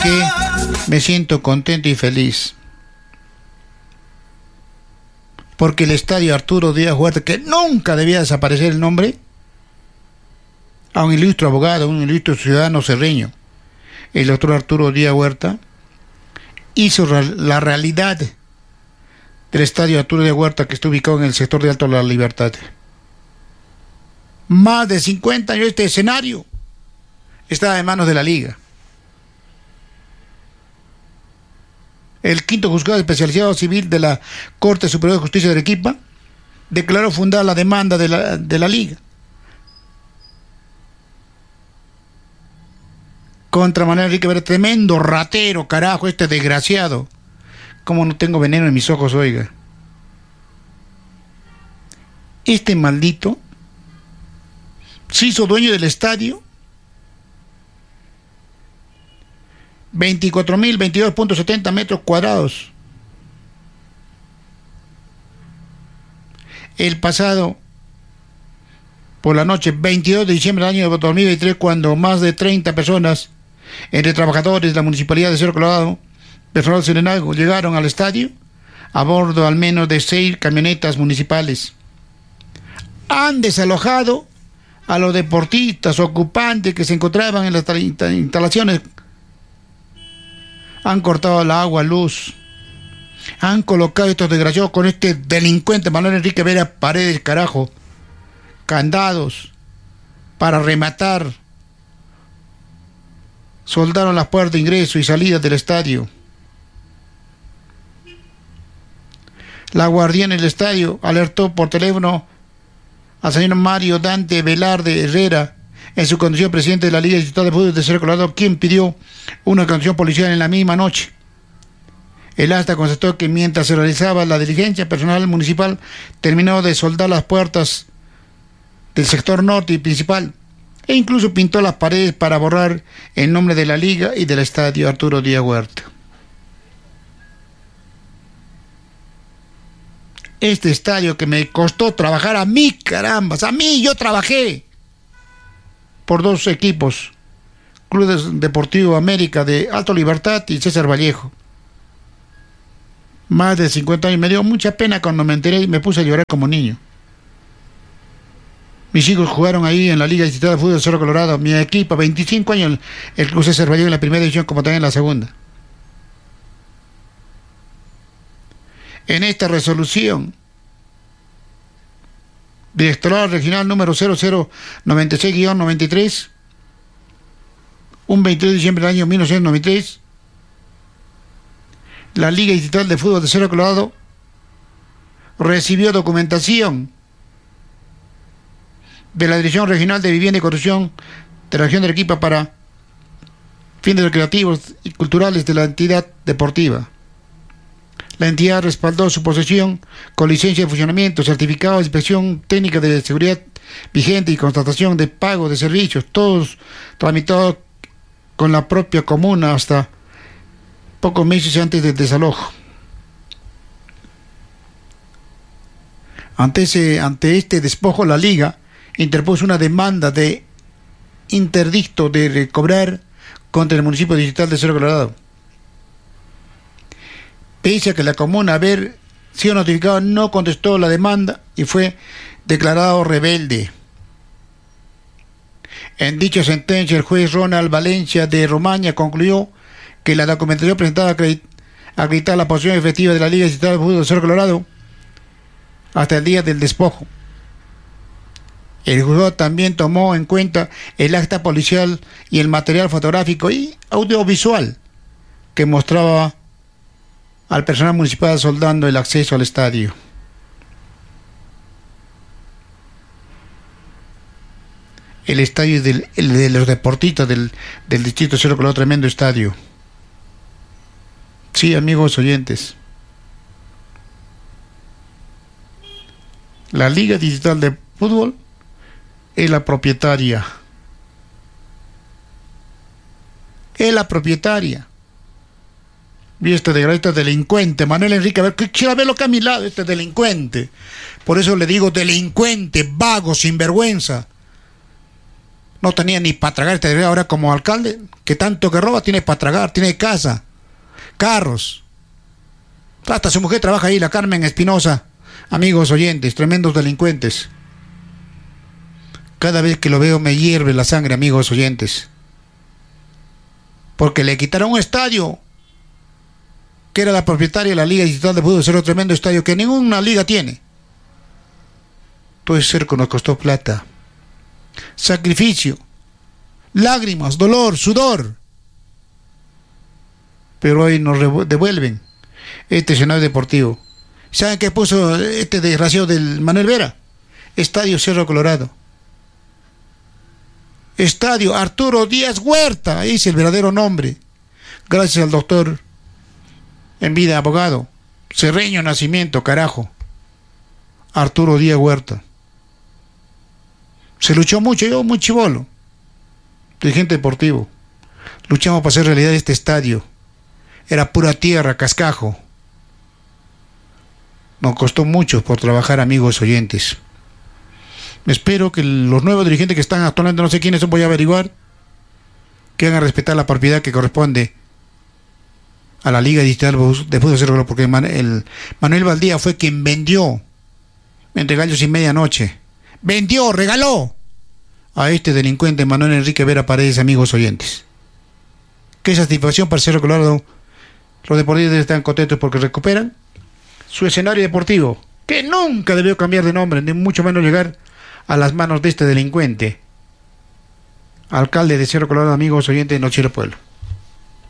que me siento contento y feliz. Porque el estadio Arturo Díaz Huerta, que nunca debía desaparecer el nombre, a un ilustre abogado, un ilustre ciudadano cerreño, el doctor Arturo Díaz Huerta, hizo la realidad del estadio Arturo Díaz Huerta, que está ubicado en el sector de Alto La Libertad. Más de 50 años este escenario estaba en manos de la Liga. El quinto juzgado especializado civil de la Corte Superior de Justicia de Arequipa declaró fundada la demanda de la Liga contra Manuel Enrique Vera, tremendo ratero, carajo, este desgraciado. Como no tengo veneno en mis ojos, oiga. Este maldito se hizo dueño del estadio 24.022.70 metros cuadrados. El pasado, por la noche, 22 de diciembre del año 2023, cuando más de 30 personas, entre trabajadores de la Municipalidad de Cerro Colorado, personal serenazgo, llegaron al estadio a bordo al menos de 6 camionetas municipales. Han desalojado a los deportistas ocupantes que se encontraban en las instalaciones. Han cortado el agua, luz. Han colocado estos desgraciados con este delincuente Manuel Enrique Vera Paredes, carajo, candados para rematar. Soldaron las puertas de ingreso y salida del estadio. La guardiana del estadio alertó por teléfono al señor Mario Dante Velarde Herrera, en su condición presidente de la Liga Distrital de Fútbol de Cerro Colorado, quien pidió una atención policial en la misma noche. El acta constató que mientras se realizaba la diligencia, personal municipal terminó de soldar las puertas del sector norte y principal, e incluso pintó las paredes para borrar el nombre de la Liga y del estadio Arturo Díaz Huerta. Este estadio que me costó trabajar a mí, carambas, a mí, yo trabajé por 2 equipos, Club Deportivo América de Alto Libertad y César Vallejo. Más de 50 años, me dio mucha pena cuando me enteré y me puse a llorar como niño. Mis hijos jugaron ahí en la Liga Distrital de Fútbol de Cerro Colorado, mi equipo, 25 años, el Club César Vallejo en la primera división como también en la segunda. En esta resolución, Directorado Regional número 0096-93, un 23 de diciembre del año 1993, la Liga Distrital de Fútbol de Cerro Colorado recibió documentación de la Dirección Regional de Vivienda y Construcción de la región de Arequipa para fines recreativos y culturales de la entidad deportiva. La entidad respaldó su posesión con licencia de funcionamiento, certificado de inspección técnica de seguridad vigente y constatación de pago de servicios, todos tramitados con la propia comuna hasta pocos meses antes del desalojo. Ante este despojo, la Liga interpuso una demanda de interdicto de recobrar contra el municipio distrital de Cerro Colorado. Pese a que la comuna, haber sido notificada, no contestó la demanda y fue declarado rebelde. En dicha sentencia, el juez Ronald Valencia de Romaña concluyó que la documentación presentada acreditaba la posición efectiva de la Liga Distrital de Fútbol de Cerro Colorado hasta el día del despojo. El juzgado también tomó en cuenta el acta policial y el material fotográfico y audiovisual que mostraba al personal municipal soldando el acceso al estadio. El estadio de los deportistas del distrito Cerro Colorado, tremendo estadio. Sí, amigos oyentes. La Liga Distrital de Fútbol es la propietaria. Es la propietaria. Y este delincuente, Manuel Enrique, a ver, quisiera verlo acá a mi lado, este delincuente. Por eso le digo delincuente, vago, sinvergüenza. No tenía ni para tragar, ahora como alcalde, que tanto que roba, tiene para tragar, tiene casa, carros. Hasta su mujer trabaja ahí, la Carmen Espinosa. Amigos oyentes, tremendos delincuentes. Cada vez que lo veo me hierve la sangre, amigos oyentes. Porque le quitaron un estadio, que era la propietaria de la Liga Distrital de Fútbol, un tremendo estadio que ninguna liga tiene. Todo ese cerco nos costó plata, sacrificio, lágrimas, dolor, sudor. Pero hoy nos devuelven este escenario deportivo. ¿Saben qué puso este desgraciado del Manuel Vera? Estadio Cerro Colorado. Estadio Arturo Díaz Huerta, ese es el verdadero nombre. Gracias al doctor en vida, abogado Cerreño Nacimiento, carajo. Arturo Díaz Huerta. Se luchó mucho, yo muy chibolo, dirigente deportivo. Luchamos para hacer realidad este estadio. Era pura tierra, cascajo. Nos costó mucho por trabajar, amigos oyentes. Espero que los nuevos dirigentes que están actualmente, no sé quiénes son, voy a averiguar, que hagan respetar la propiedad que corresponde a la Liga Distrital de Fútbol Cerro, porque el Manuel Valdía fue quien vendió entre gallos y medianoche. Vendió, regaló a este delincuente Manuel Enrique Vera Paredes, amigos oyentes. Qué satisfacción para Cerro Colorado. Los deportistas están contentos porque recuperan su escenario deportivo, que nunca debió cambiar de nombre, ni mucho menos llegar a las manos de este delincuente. Alcalde de Cerro Colorado, amigos oyentes de Noticiero Pueblo.